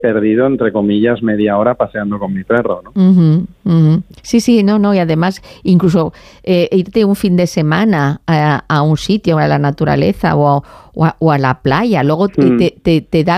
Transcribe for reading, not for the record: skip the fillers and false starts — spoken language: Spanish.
perdido, entre comillas, media hora paseando con mi perro, ¿no? Ujú, ujú. Sí, no, y además incluso irte un fin de semana a un sitio, a la naturaleza o a la playa, luego te da